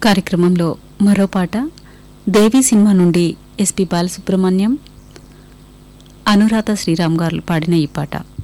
కార్యక్రమంలో మరో పాట దేవి సినిమా నుండి ఎస్పి బాలసుబ్రహ్మణ్యం అనురాధ శ్రీరామ్ గారు పాడిన ఈ పాట.